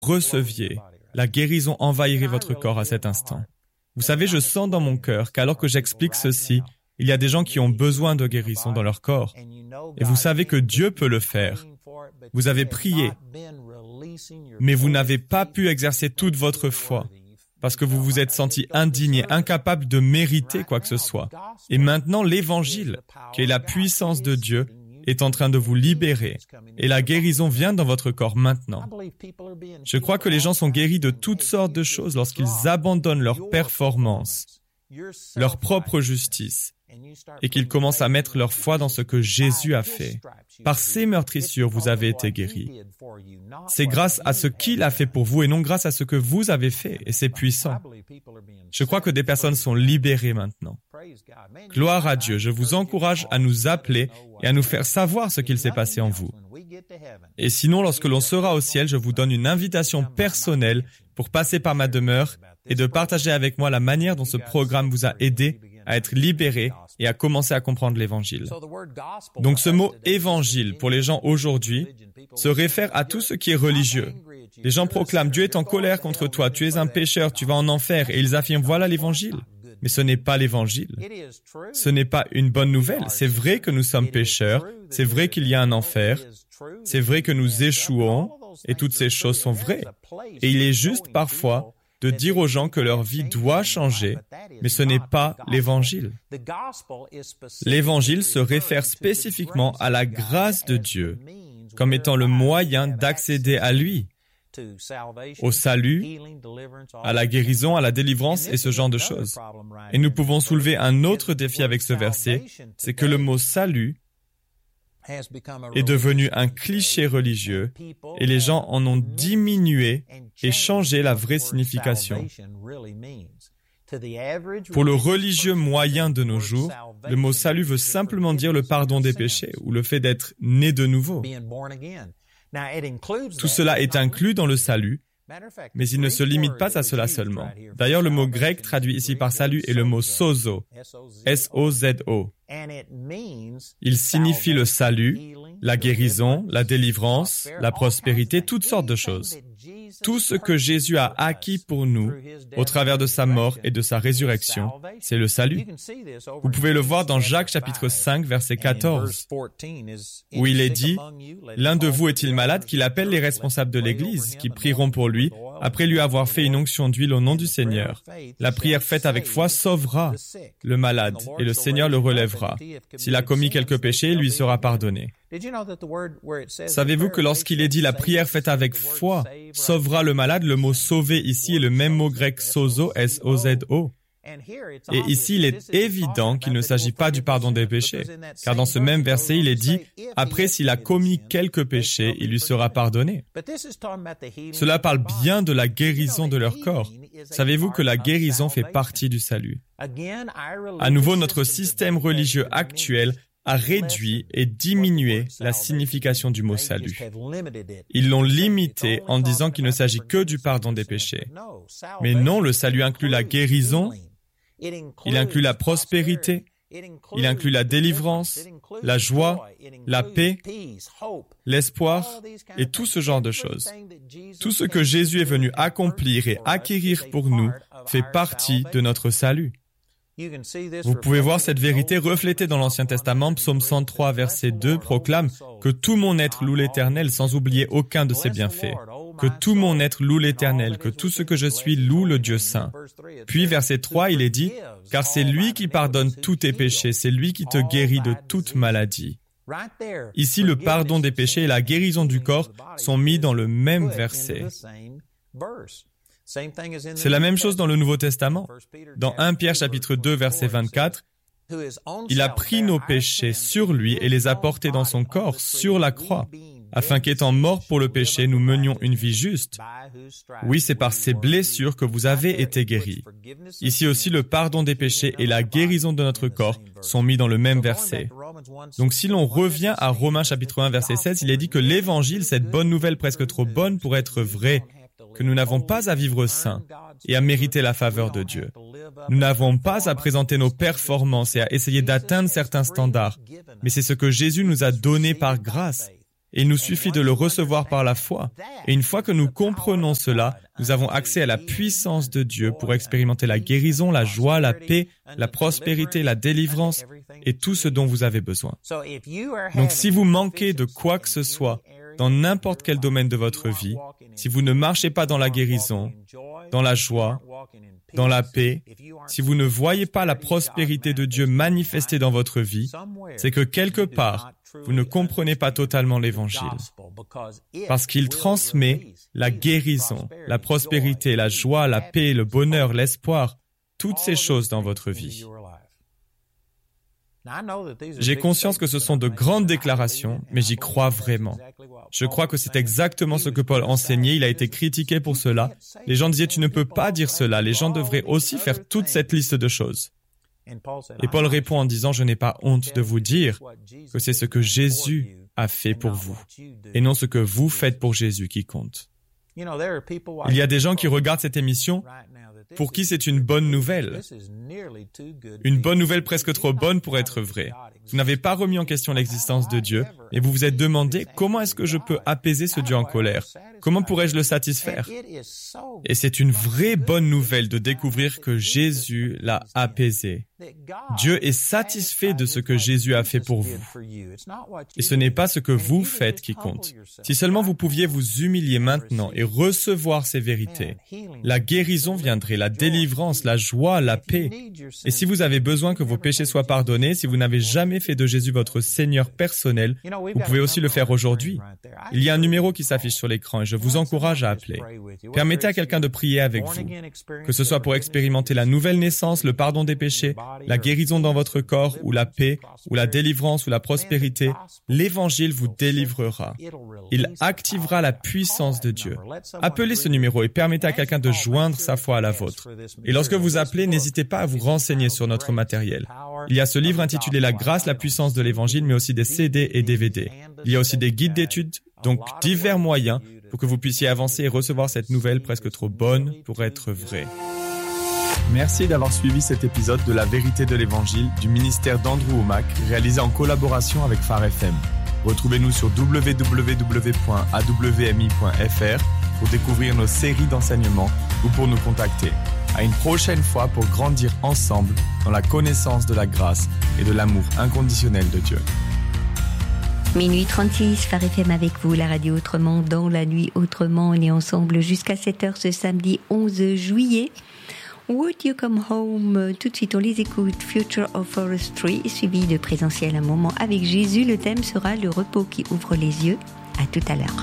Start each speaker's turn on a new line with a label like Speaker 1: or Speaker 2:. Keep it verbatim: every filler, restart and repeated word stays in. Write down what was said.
Speaker 1: receviez, la guérison envahirait votre corps à cet instant. Vous savez, je sens dans mon cœur qu'alors que j'explique ceci, il y a des gens qui ont besoin de guérison dans leur corps. Et vous savez que Dieu peut le faire. Vous avez prié, mais vous n'avez pas pu exercer toute votre foi parce que vous vous êtes senti indigné, incapable de mériter quoi que ce soit. Et maintenant, l'Évangile, qui est la puissance de Dieu, est en train de vous libérer. Et la guérison vient dans votre corps maintenant. Je crois que les gens sont guéris de toutes sortes de choses lorsqu'ils abandonnent leur performance, leur propre justice, et qu'ils commencent à mettre leur foi dans ce que Jésus a fait. Par ses meurtrissures, vous avez été guéris. C'est grâce à ce qu'il a fait pour vous et non grâce à ce que vous avez fait, et c'est puissant. Je crois que des personnes sont libérées maintenant. Gloire à Dieu, je vous encourage à nous appeler et à nous faire savoir ce qu'il s'est passé en vous. Et sinon, lorsque l'on sera au ciel, je vous donne une invitation personnelle pour passer par ma demeure et de partager avec moi la manière dont ce programme vous a aidé à être libéré et à commencer à comprendre l'Évangile. Donc ce mot « évangile » pour les gens aujourd'hui se réfère à tout ce qui est religieux. Les gens proclament « Dieu est en colère contre toi, tu es un pécheur, tu vas en enfer » et ils affirment « Voilà l'Évangile ». Mais ce n'est pas l'Évangile. Ce n'est pas une bonne nouvelle. C'est vrai que nous sommes pécheurs, c'est vrai qu'il y a un enfer, c'est vrai que nous échouons et toutes ces choses sont vraies. Et il est juste parfois de dire aux gens que leur vie doit changer, mais ce n'est pas l'Évangile. L'Évangile se réfère spécifiquement à la grâce de Dieu comme étant le moyen d'accéder à lui, au salut, à la guérison, à la délivrance et ce genre de choses. Et nous pouvons soulever un autre défi avec ce verset, c'est que le mot « salut » est devenu un cliché religieux et les gens en ont diminué et changé la vraie signification. Pour le religieux moyen de nos jours, le mot « salut » veut simplement dire le pardon des péchés ou le fait d'être né de nouveau. Tout cela est inclus dans le salut, mais il ne se limite pas à cela seulement. D'ailleurs, le mot grec traduit ici par salut est le mot sozo, S O Z O. Il signifie le salut, la guérison, la délivrance, la prospérité, toutes sortes de choses. Tout ce que Jésus a acquis pour nous au travers de sa mort et de sa résurrection, c'est le salut. Vous pouvez le voir dans Jacques chapitre cinq, verset quatorze, où il est dit « L'un de vous est-il malade qu'il appelle les responsables de l'Église, qui prieront pour lui, après lui avoir fait une onction d'huile au nom du Seigneur. La prière faite avec foi sauvera le malade, et le Seigneur le relèvera. S'il a commis quelque péché, il lui sera pardonné. » Savez-vous que lorsqu'il est dit la prière faite avec foi sauvera le malade, le mot sauver ici est le même mot grec sozo, S O Z O. Et ici, il est évident qu'il ne s'agit pas du pardon des péchés, car dans ce même verset, il est dit « Après, s'il a commis quelques péchés, il lui sera pardonné. » Cela parle bien de la guérison de leur corps. Savez-vous que la guérison fait partie du salut? À nouveau, notre système religieux actuel a réduit et diminué la signification du mot salut. Ils l'ont limité en disant qu'il ne s'agit que du pardon des péchés. Mais non, le salut inclut la guérison, il inclut la prospérité, il inclut la délivrance, la joie, la paix, l'espoir et tout ce genre de choses. Tout ce que Jésus est venu accomplir et acquérir pour nous fait partie de notre salut. Vous pouvez voir cette vérité reflétée dans l'Ancien Testament. Psaume cent trois, verset deux proclame que tout mon être loue l'Éternel sans oublier aucun de ses bienfaits. Que tout mon être loue l'Éternel, que tout ce que je suis loue le Dieu saint. Puis verset trois, il est dit, car c'est lui qui pardonne tous tes péchés, c'est lui qui te guérit de toute maladie. Ici, le pardon des péchés et la guérison du corps sont mis dans le même verset. C'est la même chose dans le Nouveau Testament. Dans premier Pierre chapitre deux, verset vingt-quatre, il a pris nos péchés sur lui et les a portés dans son corps, sur la croix, afin qu'étant mort pour le péché, nous menions une vie juste. Oui, c'est par ces blessures que vous avez été guéris. Ici aussi, le pardon des péchés et la guérison de notre corps sont mis dans le même verset. Donc si l'on revient à Romains chapitre un, verset seize, il est dit que l'Évangile, cette bonne nouvelle presque trop bonne pour être vraie, que nous n'avons pas à vivre saint et à mériter la faveur de Dieu. Nous n'avons pas à présenter nos performances et à essayer d'atteindre certains standards, mais c'est ce que Jésus nous a donné par grâce. Et il nous suffit de le recevoir par la foi. Et une fois que nous comprenons cela, nous avons accès à la puissance de Dieu pour expérimenter la guérison, la joie, la paix, la prospérité, la délivrance et tout ce dont vous avez besoin. Donc si vous manquez de quoi que ce soit dans n'importe quel domaine de votre vie, si vous ne marchez pas dans la guérison, dans la joie, dans la paix, si vous ne voyez pas la prospérité de Dieu manifestée dans votre vie, c'est que quelque part, vous ne comprenez pas totalement l'Évangile. Parce qu'il transmet la guérison, la prospérité, la joie, la paix, le bonheur, l'espoir, toutes ces choses dans votre vie. J'ai conscience que ce sont de grandes déclarations, mais j'y crois vraiment. Je crois que c'est exactement ce que Paul enseignait. Il a été critiqué pour cela. Les gens disaient, tu ne peux pas dire cela. Les gens devraient aussi faire toute cette liste de choses. Et Paul répond en disant, je n'ai pas honte de vous dire que c'est ce que Jésus a fait pour vous, et non ce que vous faites pour Jésus qui compte. Il y a des gens qui regardent cette émission pour qui c'est une bonne nouvelle. Une bonne nouvelle presque trop bonne pour être vraie. Vous n'avez pas remis en question l'existence de Dieu et vous vous êtes demandé comment est-ce que je peux apaiser ce Dieu en colère? Comment pourrais-je le satisfaire? Et c'est une vraie bonne nouvelle de découvrir que Jésus l'a apaisé. Dieu est satisfait de ce que Jésus a fait pour vous. Et ce n'est pas ce que vous faites qui compte. Si seulement vous pouviez vous humilier maintenant et recevoir ces vérités, la guérison viendrait, la délivrance, la joie, la paix. Et si vous avez besoin que vos péchés soient pardonnés, si vous n'avez jamais fait de Jésus votre Seigneur personnel, vous pouvez aussi le faire aujourd'hui. Il y a un numéro qui s'affiche sur l'écran et je vous encourage à appeler. Permettez à quelqu'un de prier avec vous, que ce soit pour expérimenter la nouvelle naissance, le pardon des péchés, la guérison dans votre corps, ou la paix, ou la délivrance, ou la prospérité. L'Évangile vous délivrera. Il activera la puissance de Dieu. Appelez ce numéro et permettez à quelqu'un de joindre sa foi à la vôtre. Et lorsque vous appelez, n'hésitez pas à vous renseigner sur notre matériel. Il y a ce livre intitulé La grâce, la puissance de l'Évangile, mais aussi des C D et D V D. Il y a aussi des guides d'études, donc divers moyens pour que vous puissiez avancer et recevoir cette nouvelle presque trop bonne pour être vraie. Merci d'avoir suivi cet épisode de La vérité de l'Évangile du ministère d'Andrew Wommack, réalisé en collaboration avec Phare F M. Retrouvez-nous sur w w w point a w m i point f r pour découvrir nos séries d'enseignements ou pour nous contacter. À une prochaine fois pour grandir ensemble dans la connaissance de la grâce et de l'amour inconditionnel de Dieu.
Speaker 2: Minuit trente-six, Phare F M avec vous, la radio autrement, dans la nuit autrement. On est ensemble jusqu'à sept heures ce samedi onze juillet. Would You Come Home? Tout de suite, on les écoute. Future of Forestry, suivi de Présentiel, un moment avec Jésus. Le thème sera le repos qui ouvre les yeux. À tout à l'heure.